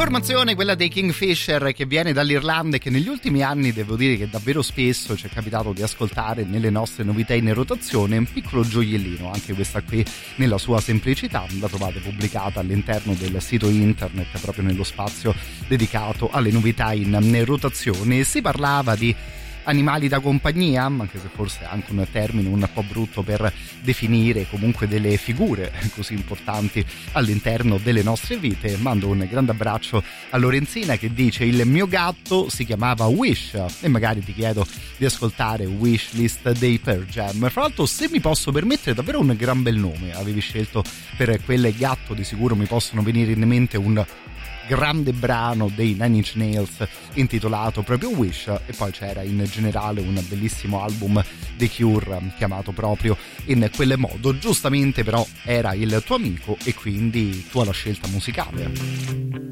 Formazione quella dei Kingfisher, che viene dall'Irlanda e che negli ultimi anni devo dire che davvero spesso ci è capitato di ascoltare nelle nostre novità in rotazione. Un piccolo gioiellino, anche questa qui nella sua semplicità, la trovate pubblicata all'interno del sito internet proprio nello spazio dedicato alle novità in rotazione. Si parlava di animali da compagnia, anche se forse è anche un termine un po' brutto per definire comunque delle figure così importanti all'interno delle nostre vite. Mando un grande abbraccio a Lorenzina che dice: il mio gatto si chiamava Wish, e magari ti chiedo di ascoltare Wishlist dei Pearl Jam. Fra l'altro, se mi posso permettere, davvero un gran bel nome avevi scelto per quel gatto. Di sicuro mi possono venire in mente un grande brano dei Nine Inch Nails intitolato proprio Wish, e poi c'era in generale un bellissimo album The Cure chiamato proprio in quel modo. Giustamente però era il tuo amico e quindi tua la scelta musicale.